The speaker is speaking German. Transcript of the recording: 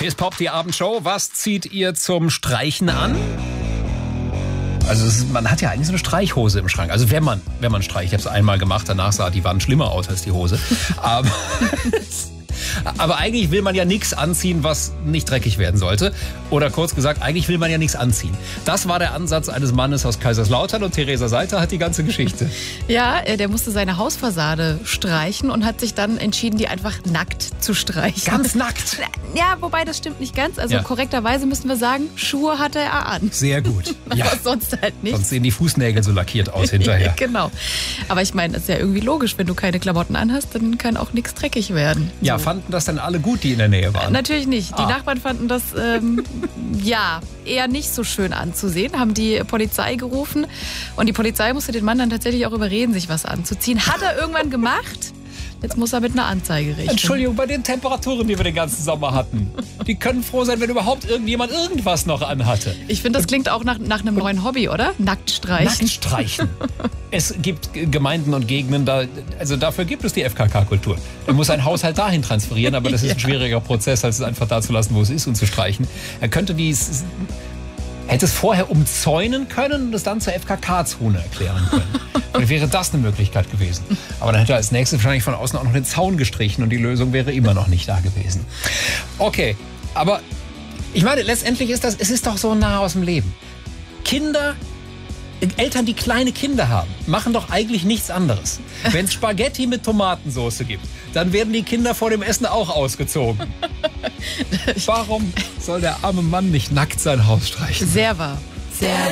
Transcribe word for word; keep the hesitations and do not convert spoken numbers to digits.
Hier ist Pop, die Abendshow. Was zieht ihr zum Streichen an? Also es ist, man hat ja eigentlich so eine Streichhose im Schrank. Also wenn man, wenn man streicht. Ich habe es einmal gemacht, danach sah die Wand schlimmer aus als die Hose. Aber, aber eigentlich will man ja nichts anziehen, was nicht dreckig werden sollte. Oder kurz gesagt, eigentlich will man ja nichts anziehen. Das war der Ansatz eines Mannes aus Kaiserslautern und Theresa Seiter hat die ganze Geschichte. Ja, der musste seine Hausfassade streichen und hat sich dann entschieden, die einfach nackt zu streichen. Ganz nackt? Ja, wobei das stimmt nicht ganz. Also ja. korrekterweise müssen wir sagen, Schuhe hatte er an. Sehr gut. Ja. Aber sonst halt nicht. Sonst sehen die Fußnägel so lackiert aus hinterher. Genau. Aber ich meine, das ist ja irgendwie logisch, wenn du keine Klamotten anhast, dann kann auch nichts dreckig werden. Ja, so. Fanden das dann alle gut, die in der Nähe waren? Natürlich nicht. Die ah. Nachbarn fanden das ähm, ja eher nicht so schön anzusehen, haben die Polizei gerufen und die Polizei musste den Mann dann tatsächlich auch überreden, sich was anzuziehen. Hat er irgendwann gemacht. Jetzt muss er mit einer Anzeige rechnen. Entschuldigung, bei den Temperaturen, die wir den ganzen Sommer hatten. Die können froh sein, wenn überhaupt irgendjemand irgendwas noch anhatte. Ich finde, das klingt auch nach, nach einem neuen Hobby, oder? Nackt streichen. Nackt streichen. Es gibt Gemeinden und Gegenden, da, also dafür gibt es die F K K-Kultur. Man muss ein Haushalt dahin transferieren, aber das ist ein schwieriger Prozess, als es einfach da zu lassen, wo es ist und zu streichen. Er könnte dies... Hätte es vorher umzäunen können und es dann zur F K K-Zone erklären können. Dann wäre das eine Möglichkeit gewesen. Aber dann hätte er als nächstes wahrscheinlich von außen auch noch den Zaun gestrichen und die Lösung wäre immer noch nicht da gewesen. Okay, aber ich meine, letztendlich ist das, es ist doch so nah aus dem Leben. Kinder, Eltern, die kleine Kinder haben, machen doch eigentlich nichts anderes. Wenn es Spaghetti mit Tomatensauce gibt, dann werden die Kinder vor dem Essen auch ausgezogen. Warum soll der arme Mann nicht nackt sein Haus streichen? Sehr wahr. Sehr